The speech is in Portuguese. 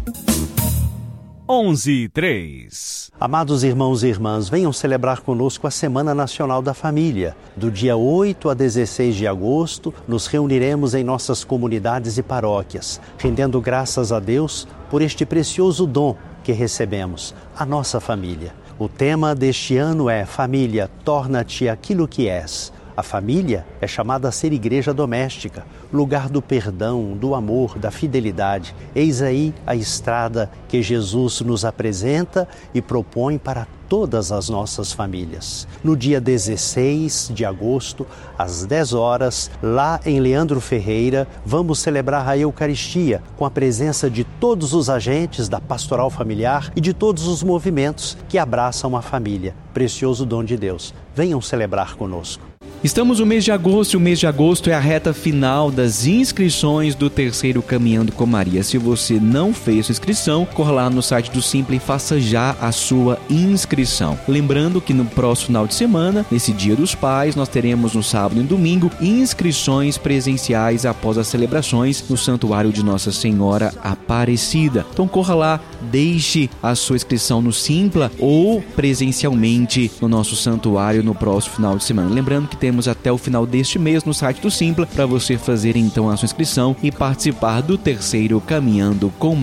11:03. Amados irmãos e irmãs, venham celebrar conosco a Semana Nacional da Família. Do dia 8 a 16 de agosto, nos reuniremos em nossas comunidades e paróquias, rendendo graças a Deus por este precioso dom que recebemos, a nossa família. O tema deste ano é Família, torna-te aquilo que és. A família é chamada a ser igreja doméstica, lugar do perdão, do amor, da fidelidade. Eis aí a estrada que Jesus nos apresenta e propõe para todas as nossas famílias. No dia 16 de agosto, às 10 horas, lá em Leandro Ferreira, vamos celebrar a Eucaristia com a presença de todos os agentes da pastoral familiar e de todos os movimentos que abraçam a família. Precioso dom de Deus. Venham celebrar conosco. Estamos no mês de agosto e o mês de agosto é a reta final das inscrições do terceiro Caminhando com Maria. Se você não fez sua inscrição, corra lá no site do Simpla e faça já a sua inscrição. Lembrando que no próximo final de semana, nesse Dia dos Pais, nós teremos no sábado e domingo inscrições presenciais após as celebrações no Santuário de Nossa Senhora Aparecida. Então corra lá, deixe a sua inscrição no Simpla ou presencialmente no nosso santuário no próximo final de semana. Lembrando que temos até o final deste mês no site do Simpla para você fazer então a sua inscrição e participar do terceiro Caminhando com